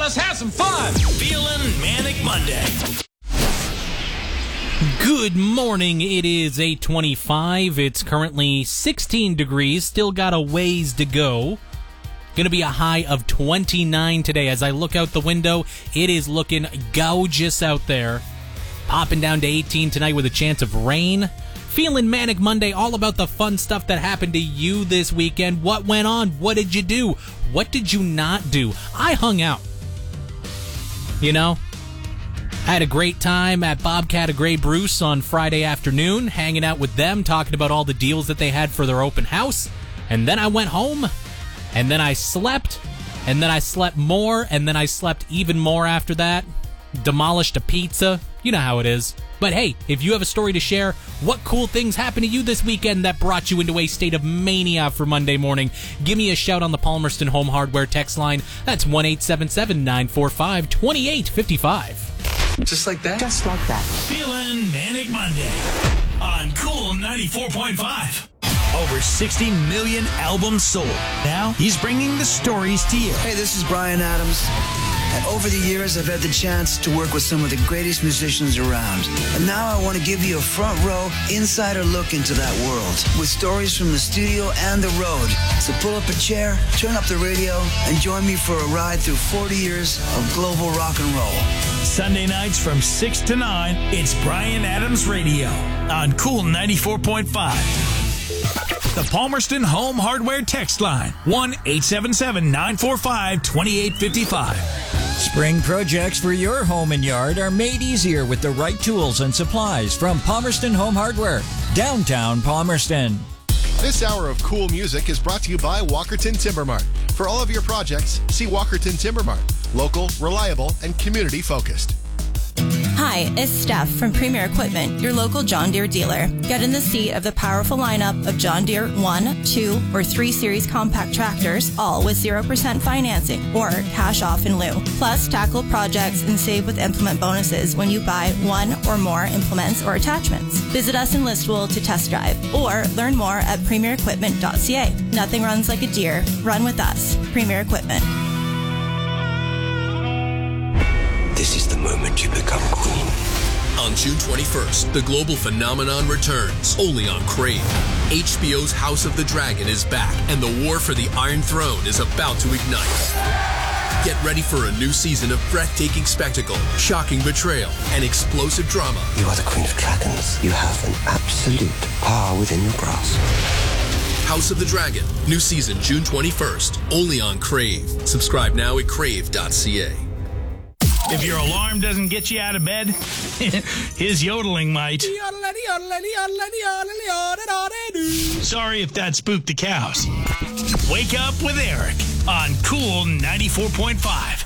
let's have some fun. Feeling Manic Monday. Good morning. It is 8:25. It's currently 16 degrees. Still got a ways to go. Going to be a high of 29 today. As I look out the window, it is looking gorgeous out there. Popping down to 18 tonight with a chance of rain. Feeling Manic Monday, all about the fun stuff that happened to you this weekend. What went on? What did you do? What did you not do? I hung out. You know? I had a great time at Bobcat of Grey Bruce on Friday afternoon, hanging out with them, talking about all the deals that they had for their open house. And then I went home, and then I slept, and then I slept more, and then I slept even more after that. Demolished a pizza. You know how it is. But hey, if you have a story to share, what cool things happened to you this weekend that brought you into a state of mania for Monday morning? Give me a shout on the Palmerston Home Hardware text line. That's 1-877-945-2855. Just like that? Just like that. Feeling Manic Monday on Cool 94.5. Over 60 million albums sold. Now he's bringing the stories to you. Hey, this is Bryan Adams. And over the years, I've had the chance to work with some of the greatest musicians around. And now I want to give you a front row, insider look into that world with stories from the studio and the road. So pull up a chair, turn up the radio, and join me for a ride through 40 years of global rock and roll. Sunday nights from 6 to 9, it's Bryan Adams Radio on Cool 94.5. The Palmerston Home Hardware text line, 1-877-945-2855. Spring projects for your home and yard are made easier with the right tools and supplies from Palmerston Home Hardware, downtown Palmerston. This hour of cool music is brought to you by Walkerton Timber Mart. For all of your projects, see Walkerton Timber Mart. Local, reliable, and community-focused. Hi, it's Steph from Premier Equipment, your local John Deere dealer. Get in the seat of the powerful lineup of John Deere 1, 2, or 3 Series compact tractors, all with 0% financing or cash off in lieu. Plus, tackle projects and save with implement bonuses when you buy one or more implements or attachments. Visit us in Listowel to test drive or learn more at premierequipment.ca. Nothing runs like a Deere. Run with us. Premier Equipment. This is the moment you become queen. On June 21st, the global phenomenon returns, only on Crave. HBO's House of the Dragon is back, and the war for the Iron Throne is about to ignite. Get ready for a new season of breathtaking spectacle, shocking betrayal, and explosive drama. You are the Queen of Dragons. You have an absolute power within your grasp. House of the Dragon, new season June 21st, only on Crave. Subscribe now at crave.ca. If your alarm doesn't get you out of bed, his yodeling might. Sorry if that spooked the cows. Wake up with Eric on Cool 94.5.